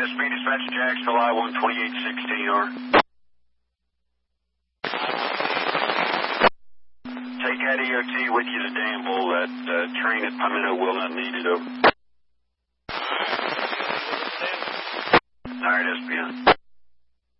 SP dispatch Jacksonville I-12816, over. Take that EOT with you to Danville. That train at Pimento will not need it, over.